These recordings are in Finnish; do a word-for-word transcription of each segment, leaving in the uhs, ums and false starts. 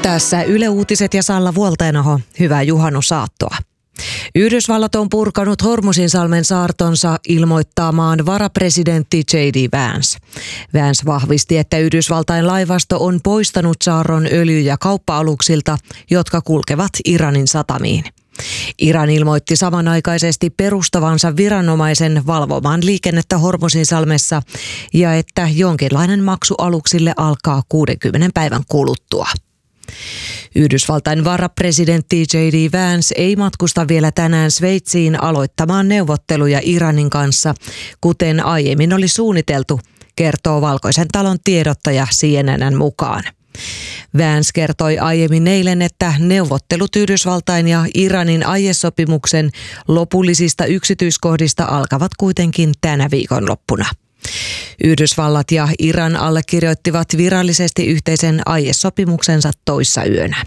Tässä Yle Uutiset ja Salla Vuolteenoho. Hyvää juhannusaattoa. Yhdysvallat on purkanut Hormuzinsalmen saartonsa ilmoittamaan varapresidentti J D Vance. Vance vahvisti, että Yhdysvaltain laivasto on poistanut saarron öljy- ja kauppa-aluksilta, jotka kulkevat Iranin satamiin. Iran ilmoitti samanaikaisesti perustavansa viranomaisen valvomaan liikennettä Hormuzinsalmessa ja että jonkinlainen maksu aluksille alkaa kuudenkymmenen päivän kuluttua. Yhdysvaltain varapresidentti J D Vance ei matkusta vielä tänään Sveitsiin aloittamaan neuvotteluja Iranin kanssa, kuten aiemmin oli suunniteltu, kertoo Valkoisen talon tiedottaja C N N:n mukaan. Vance kertoi aiemmin eilen, että neuvottelut Yhdysvaltain ja Iranin aiesopimuksen lopullisista yksityiskohdista alkavat kuitenkin tänä viikonloppuna. Yhdysvallat ja Iran allekirjoittivat virallisesti yhteisen aiesopimuksensa toissa yönä.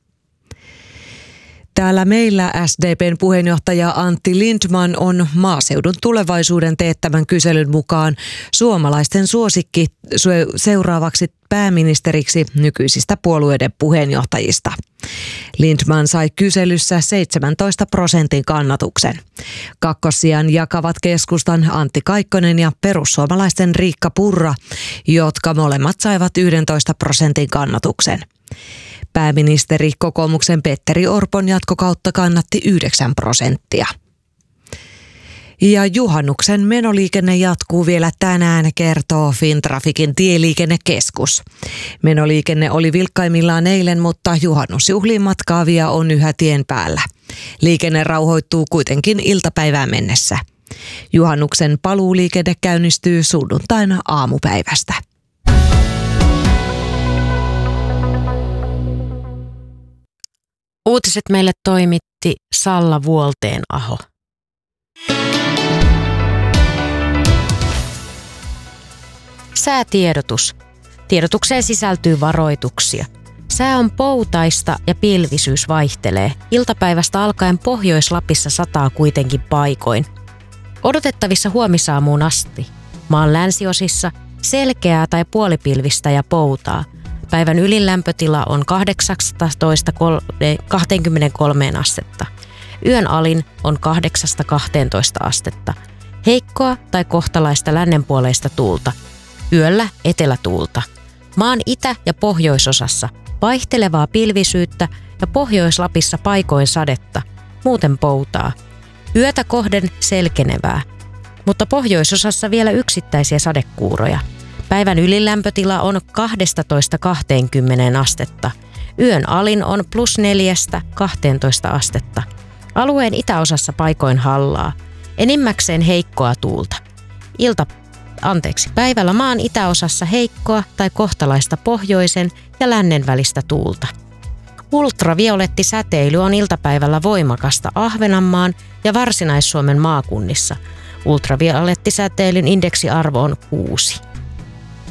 Täällä meillä S D P:n puheenjohtaja Antti Lindtman on maaseudun tulevaisuuden teettämän kyselyn mukaan suomalaisten suosikki seuraavaksi pääministeriksi nykyisistä puolueiden puheenjohtajista. Lindtman sai kyselyssä seitsemäntoista prosentin kannatuksen. Kakkossijan jakavat keskustan Antti Kaikkonen ja perussuomalaisten Riikka Purra, jotka molemmat saivat yksitoista prosentin kannatuksen. Pääministeri kokoomuksen Petteri Orpon jatkokautta kannatti yhdeksän prosenttia. Ja juhannuksen menoliikenne jatkuu vielä tänään, kertoo Fintraficin tieliikennekeskus. Menoliikenne oli vilkkaimmillaan eilen, mutta juhannusjuhliin matkaavia on yhä tien päällä. Liikenne rauhoittuu kuitenkin iltapäivään mennessä. Juhannuksen paluuliikenne käynnistyy sunnuntaina aamupäivästä. Uutiset meille toimitti Salla Vuolteenoho. Säätiedotus. Tiedotukseen sisältyy varoituksia. Sää on poutaista ja pilvisyys vaihtelee. Iltapäivästä alkaen Pohjois-Lapissa sataa kuitenkin paikoin. Odotettavissa huomisaamuun asti. Maan länsiosissa selkeää tai puolipilvistä ja poutaa. Päivän ylinlämpötila on kahdeksastatoista kaksikymmentäkolme astetta. Yön alin on kahdeksasta kahteentoista astetta. Heikkoa tai kohtalaista lännenpuoleista tuulta. Yöllä etelätuulta. Maan itä- ja pohjoisosassa vaihtelevaa pilvisyyttä ja Pohjois-Lapissa paikoin sadetta. Muuten poutaa. Yötä kohden selkenevää. Mutta pohjoisosassa vielä yksittäisiä sadekuuroja. Päivän ylilämpötila on kaksitoista kaksikymmentä astetta. Yön alin on plus neljästä kahteentoista astetta. Alueen itäosassa paikoin hallaa. Enimmäkseen heikkoa tuulta. Ilta, anteeksi, päivällä maan itäosassa heikkoa tai kohtalaista pohjoisen ja lännen välistä tuulta. Ultraviolettisäteily on iltapäivällä voimakasta Ahvenanmaan ja Varsinais-Suomen maakunnissa. Ultraviolettisäteilyn indeksiarvo on kuusi.